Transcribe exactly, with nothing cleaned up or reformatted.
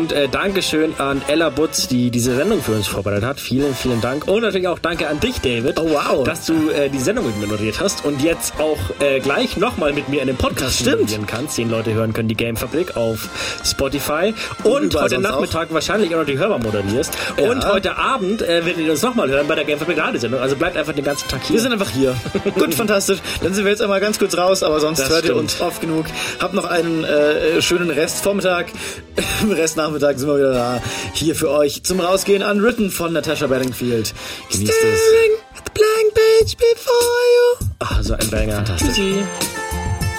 Und äh, Dankeschön an Ella Butz, die diese Sendung für uns vorbereitet hat. Vielen, vielen Dank. Und natürlich auch danke an dich, David. Oh, wow. Dass du äh, die Sendung mit mir moderiert hast und jetzt auch äh, gleich nochmal mit mir in den Podcast moderieren kannst. Den Leute hören können, die Gamefabrik auf Spotify. Und, und heute Nachmittag auch. Wahrscheinlich auch noch die Hörer moderierst. Ja. Und heute Abend äh, werdet ihr uns nochmal hören bei der Gamefabrik Radiosendung. Also bleibt einfach den ganzen Tag hier. Wir sind einfach hier. Gut, fantastisch. Dann sind wir jetzt einmal ganz kurz raus, aber sonst das hört stimmt. ihr uns oft genug. Habt noch einen äh, schönen Restvormittag. Im Restnachmittag sind wir wieder da. Hier für euch zum Rausgehen Unwritten von Natasha Bedingfield. Genießt es. Blank page before you. Ach, so ein Banger. Tschüssi.